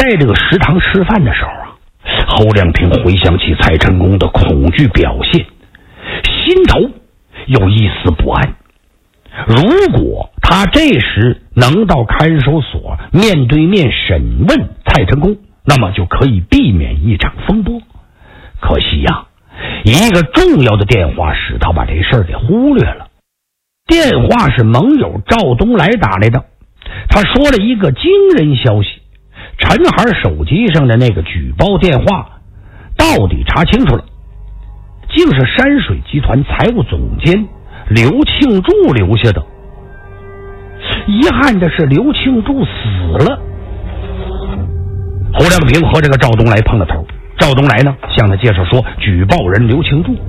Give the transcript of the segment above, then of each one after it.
在这个食堂吃饭的时候啊，侯亮平回想起蔡成功的恐惧表现，心头有一丝不安。如果他这时能到看守所面对面审问蔡成功，那么就可以避免一场风波。可惜呀，一个重要的电话使他把这事儿给忽略了。电话是盟友赵东来打来的，他说了一个惊人消息：陈海手机上的那个举报电话到底查清楚了，竟是山水集团财务总监刘庆柱留下的。遗憾的是，刘庆柱死了。侯亮平和这个赵东来碰了头。赵东来呢，向他介绍说，举报人刘庆柱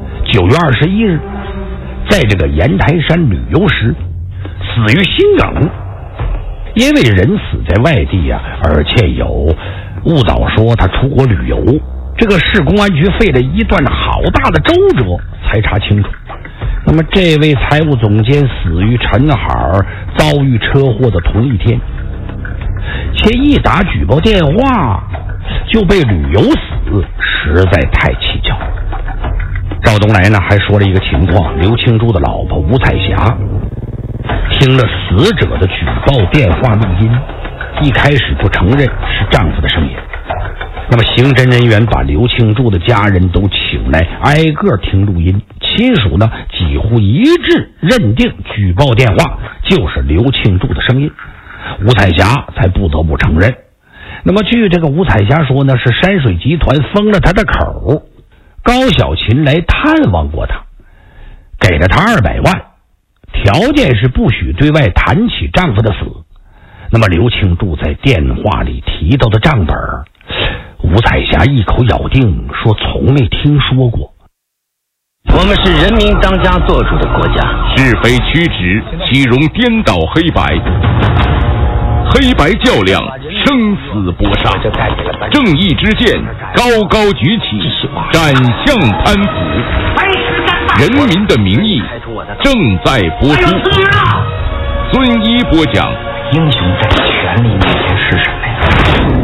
9月21日在这个盐台山旅游时死于心梗。因为人死在外地啊，而且有误导说他出国旅游，这个市公安局费了一段好大的周折才查清楚。那么这位财务总监死于陈海遭遇车祸的同一天，且一打举报电话就被旅游死，实在太蹊跷。赵东来呢还说了一个情况，刘庆柱的老婆吴彩霞听了死者的举报电话录音，一开始不承认是丈夫的声音。那么刑侦人员把刘庆柱的家人都请来，挨个听录音，亲属呢几乎一致认定举报电话就是刘庆柱的声音，吴彩霞才不得不承认。那么据这个吴彩霞说呢，是山水集团封了他的口，高小琴来探望过他，给了他200万，条件是不许对外谈起丈夫的死。那么刘庆柱在电话里提到的账本，吴彩霞一口咬定说从没听说过。 我们是人民当家作主的国家， 是非曲直，岂容颠倒黑白？黑白较量，生死搏杀，正义之剑高高举起，斩向贪腐。人民的名义正在播出。孙一播讲： 英雄在权力面前是什么呀？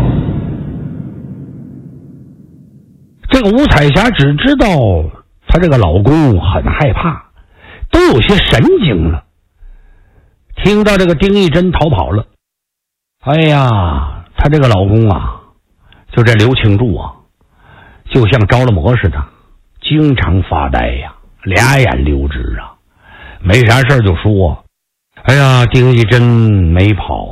这个吴彩霞只知道她这个老公很害怕，都有些神经了。听到这个丁义珍逃跑了，哎呀，她这个老公啊，就这刘庆柱啊，就像着了魔似的，经常发呆呀，俩眼溜直啊，没啥事就说：哎呀，丁义珍没跑。